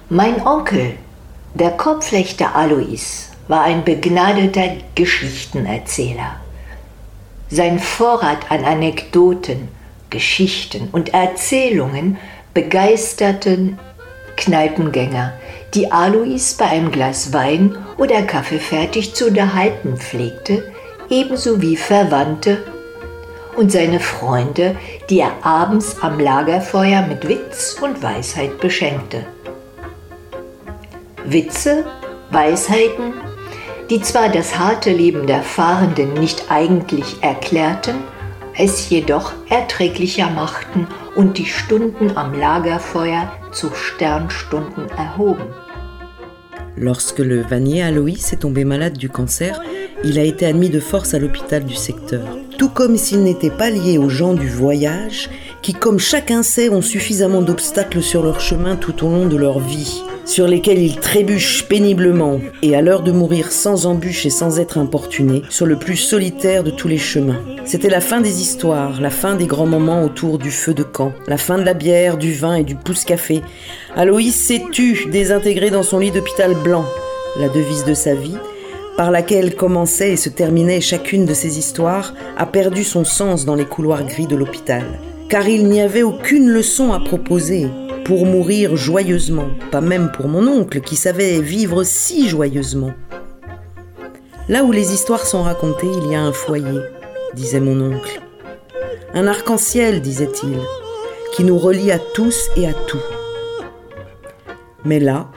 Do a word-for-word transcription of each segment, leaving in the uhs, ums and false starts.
Mein Onkel, der Kopflechter Alois, war ein begnadeter Geschichtenerzähler. Sein Vorrat an Anekdoten, Geschichten und Erzählungen begeisterten Kneipengänger, die Alois bei einem Glas Wein oder Kaffee fertig zu unterhalten pflegte, ebenso wie Verwandte und seine Freunde, die er abends am Lagerfeuer mit Witz und Weisheit beschenkte. Witze, Weisheiten, die zwar das harte Leben der Fahrenden nicht eigentlich erklärten, es jedoch erträglicher machten und die Stunden am Lagerfeuer zu Sternstunden erhoben. Lorsque le vannier Alois est tombé malade du cancer, il a été admis de force à l'hôpital du secteur. Tout comme s'il n'était pas lié aux gens du voyage, qui, comme chacun sait, ont suffisamment d'obstacles sur leur chemin tout au long de leur vie, sur lesquels ils trébuchent péniblement, et à l'heure de mourir sans embûche et sans être importunés, sur le plus solitaire de tous les chemins. C'était la fin des histoires, la fin des grands moments autour du feu de camp, la fin de la bière, du vin et du pousse-café. Aloïs s'est tu, désintégré dans son lit d'hôpital blanc, la devise de sa vie, par laquelle commençait et se terminait chacune de ces histoires, a perdu son sens dans les couloirs gris de l'hôpital. Car il n'y avait aucune leçon à proposer pour mourir joyeusement, pas même pour mon oncle qui savait vivre si joyeusement. Là où les histoires sont racontées, il y a un foyer, disait mon oncle. Un arc-en-ciel, disait-il, qui nous relie à tous et à tout. Mais là,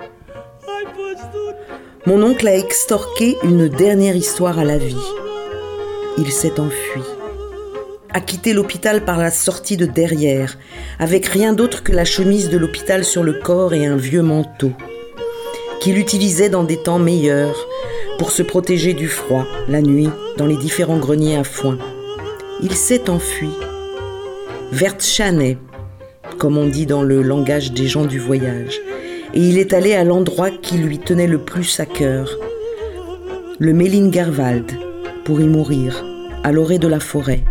mon oncle a extorqué une dernière histoire à la vie. Il s'est enfui, a quitté l'hôpital par la sortie de derrière, avec rien d'autre que la chemise de l'hôpital sur le corps et un vieux manteau, qu'il utilisait dans des temps meilleurs pour se protéger du froid, la nuit, dans les différents greniers à foin. Il s'est enfui, vers Tchanay, comme on dit dans le langage des gens du voyage, et il est allé à l'endroit qui lui tenait le plus à cœur, le Mellingerwald, pour y mourir, à l'orée de la forêt.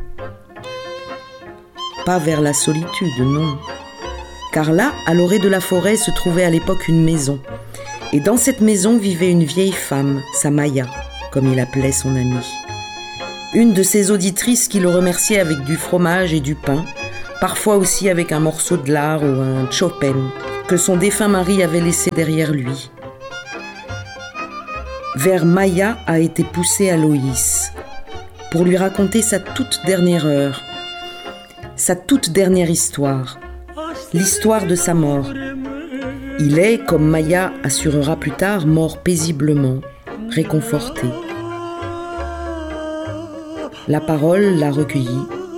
Pas vers la solitude, non. Car là, à l'orée de la forêt, se trouvait à l'époque une maison. Et dans cette maison vivait une vieille femme, sa Maya, comme il appelait son amie. Une de ses auditrices qui le remerciait avec du fromage et du pain, parfois aussi avec un morceau de lard ou un Chopin, que son défunt mari avait laissé derrière lui. Vers Maya a été poussé Aloïs, pour lui raconter sa toute dernière heure, sa toute dernière histoire, l'histoire de sa mort. Il est, comme Maya assurera plus tard, mort paisiblement, réconforté. La parole l'a recueilli